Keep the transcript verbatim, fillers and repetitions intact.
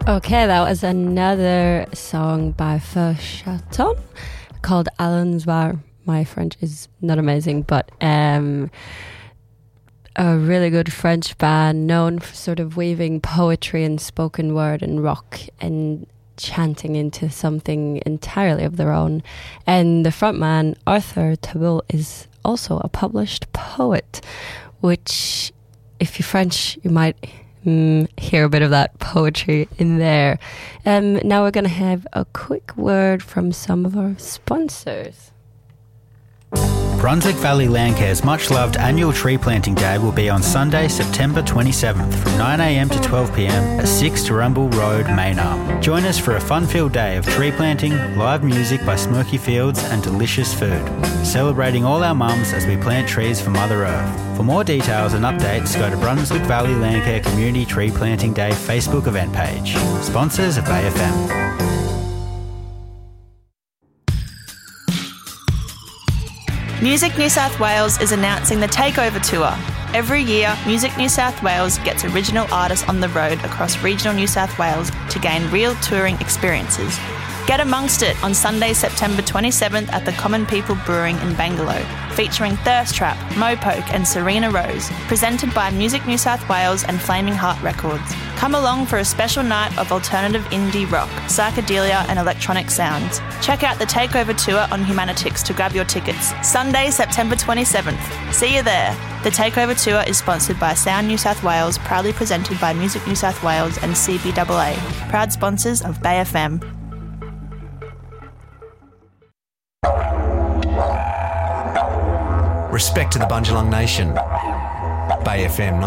Okay, that was another song by Feu Chaton called Allons-Var. My French is not amazing, but um, a really good French band known for sort of weaving poetry and spoken word and rock and chanting into something entirely of their own. And the frontman, Arthur Tabul, is also a published poet, which, if you're French, you might mm, hear a bit of that poetry in there. Um, now we're going to have a quick word from some of our sponsors. Brunswick Valley Landcare's much-loved annual tree planting day will be on Sunday, September twenty-seventh from nine a m to twelve p m at six Turrumbul Road, Maynarm. Join us for a fun-filled day of tree planting, live music by Smoky Fields and delicious food. Celebrating all our mums as we plant trees for Mother Earth. For more details and updates, go to Brunswick Valley Landcare Community Tree Planting Day Facebook event page. Sponsors of Bay F M. Music New South Wales is announcing the Takeover Tour. Every year, Music New South Wales gets original artists on the road across regional New South Wales to gain real touring experiences. Get amongst it on Sunday, September twenty-seventh at the Common People Brewing in Bangalow, featuring Thirst Trap, Mopoke and Serena Rose, presented by Music New South Wales and Flaming Heart Records. Come along for a special night of alternative indie rock, psychedelia and electronic sounds. Check out the Takeover Tour on Humanitix to grab your tickets. Sunday, September twenty-seventh. See you there. The Takeover Tour is sponsored by Sound New South Wales, proudly presented by Music New South Wales and C B A A, proud sponsors of Bay F M. Respect to the Bundjalung Nation. Bay F M